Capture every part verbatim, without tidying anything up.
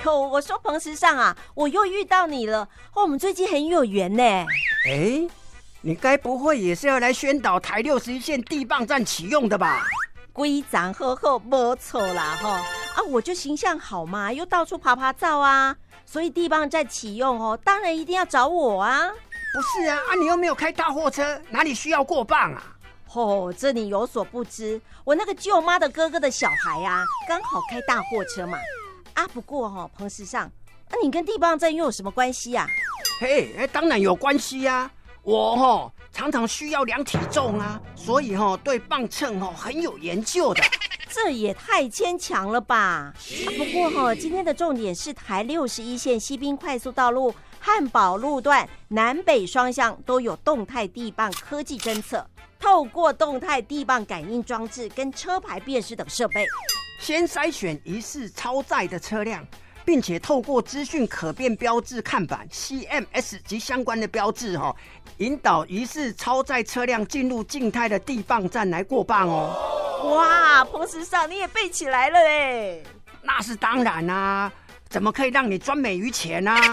呦，我说彭时尚啊，我又遇到你了，哦，我们最近很有缘呢。 哎，你该不会也是要来宣导台六十一线地磅站启用的吧？ 规章好好，没错啦哈。啊，我就形象好嘛，又到处爬爬照啊，所以地磅站启用哦，当然一定要找我啊。 不是啊，啊你又没有开大货车，哪里需要过磅啊？ 哦，这你有所不知，我那个舅妈的哥哥的小孩啊，刚好开大货车嘛。啊，不过哈、哦，彭时尚，那、啊、你跟地磅站又有什么关系啊？ 嘿，当然有关系啊。我哈、哦、常常需要量体重啊，所以哈、哦、对磅秤哈、哦、很有研究的。 这也太牵强了吧！啊、不过哈、哦，今天的重点是台六十一线西滨快速道路汉宝路段南北双向都有动态地磅科技侦测。透过动态地磅感应装置跟车牌辨识等设备， 先筛选疑似超载的车辆，并且透过资讯可变标志看板 C M S 及相关的标志、哦、引导疑似超载车辆进入静态的地磅站来过磅哦。 哇，彭时尚你也背起来了耶！ 那是当然啊，怎么可以让你专美于前啊？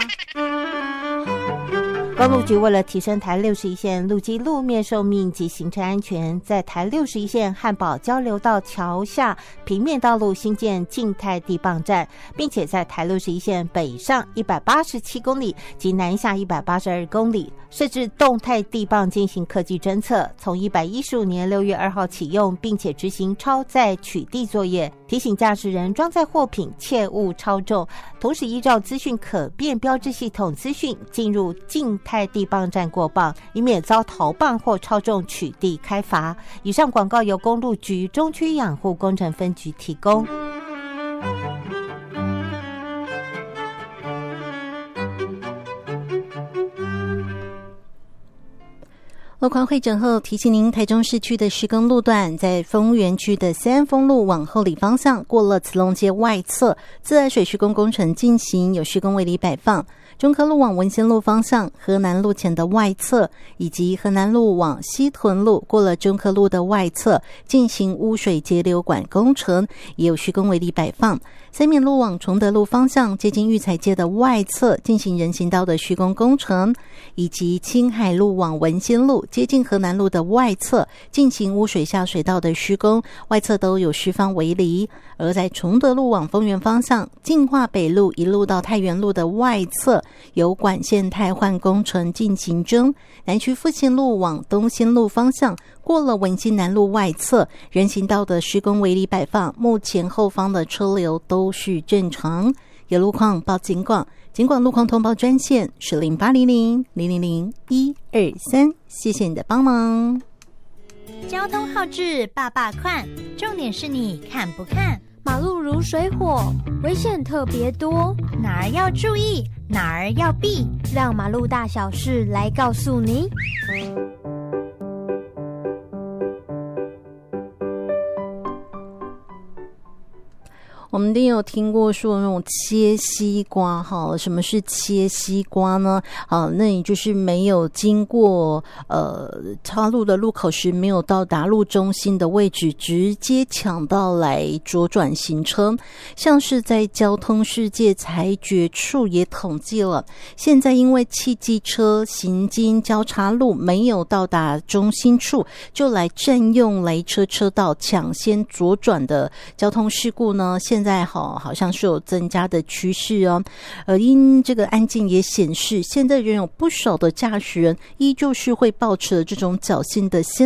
公路局为了提升台六十一线路基路面寿命及行车安全，在台六十一线汉宝交流道桥下平面道路新建静态地磅站，并且在台六十一线北上一百八十七公里及南下一百八十二公里设置动态地磅进行科技侦测，从一百一十五年六月二号启用，并且执行超载取缔作业，提醒驾驶人装载货品切勿超重，同时依照资讯可变标志系统资讯进入静态地磅站过磅，以免遭逃磅或超重取缔开罚。以上广告由公路局中区养护工程分局提供。路况会诊后提醒您，台中市区的施工路段在丰原区的三安丰路往后里方向过了慈龙街外侧，自来水施工工程进行，有施工围篱摆放。中科路往文心路方向河南路前的外侧，以及河南路往西屯路过了中科路的外侧进行污水截流管工程，也有施工围篱摆放。三面路往崇德路方向接近育才街的外侧进行人行道的施工工程，以及青海路往文心路接近河南路的外侧进行污水下水道的施工，外侧都有施放围篱。而在崇德路往丰原方向进化北路一路到太原路的外侧有管线汰换工程进行中。南区复兴路往东兴路方向过了文心南路外侧人行道的施工围篱摆放，目前后方的车流都是正常。有路况报警广，警广路况通报专线是零八零零零零零一二三，谢谢你的帮忙。 交通号志爸爸看，重点是你看不看。 马路如水火，危险特别多， 哪儿要注意，哪儿要避， 让马路大小事来告诉你。 我们一定有听过说那种切西瓜哈，什么是切西瓜呢？好，那你就是没有经过呃岔路的路口时，没有到达路中心的位置，直接抢道来左转行车。像是在交通世界裁决处也统计了，现在因为汽机车行经交叉路没有到达中心处，就来占用雷车车道抢先左转的交通事故呢，现在好好像是有增加的趋势哦。呃，因这个案件也显示，现在仍有不少的驾驶人依旧是会抱持这种侥幸的心